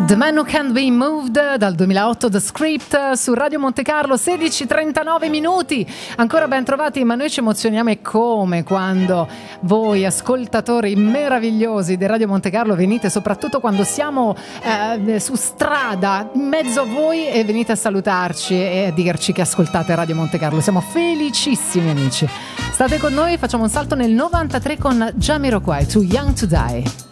The Man Who Can't Be Moved dal 2008, The Script su Radio Monte Carlo, 16:39 minuti. Ancora ben trovati, ma noi ci emozioniamo e come quando voi ascoltatori meravigliosi di Radio Monte Carlo venite, soprattutto quando siamo su strada in mezzo a voi e venite a salutarci e a dirci che ascoltate Radio Monte Carlo. Siamo felicissimi, amici. State con noi, facciamo un salto nel 93 con Jamiroquai, Too Young to Die.